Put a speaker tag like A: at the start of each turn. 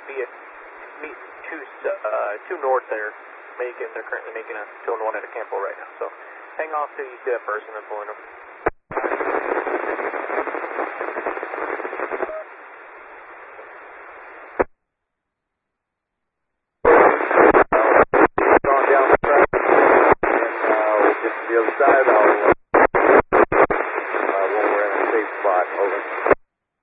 A: be a meet two north there. They're currently making a 2-1 at a Campo right now. So hang off till you see that person and pull in them.